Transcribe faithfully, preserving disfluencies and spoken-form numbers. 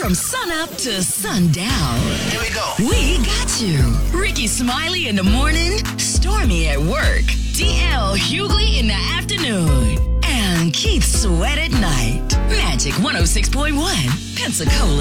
from sunup to sundown. Here we go. We got you. Ricky Smiley in the morning, Stormy at work, D L Hughley in the afternoon, and Keith Sweat at night. Magic one oh six point one, Pensacola.